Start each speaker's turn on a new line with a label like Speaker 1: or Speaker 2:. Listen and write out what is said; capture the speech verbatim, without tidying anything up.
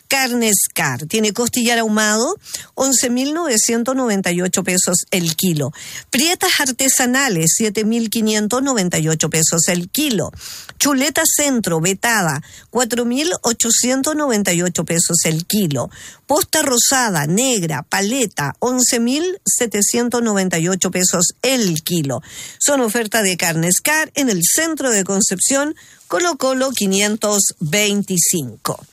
Speaker 1: Carne Scar. Tiene costillar ahumado, once mil novecientos noventa y ocho pesos el kilo. Prietas artesanales, siete mil quinientos noventa y ocho pesos el kilo. Chuleta centro, vetada, cuatro mil ochocientos noventa y ocho pesos el kilo. Posta rosada, negra, paleta, once mil setecientos noventa y ocho pesos el kilo. Son oferta de Carne Scar en el centro de Concepción, Colo Colo quinientos veinticinco.